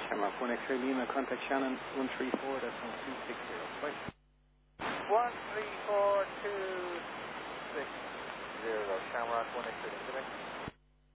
Shamrock 1 X-ray Lima, contact Shannon 134, that's on 260. Bye. 134-260, Shamrock 1 X-ray Lima.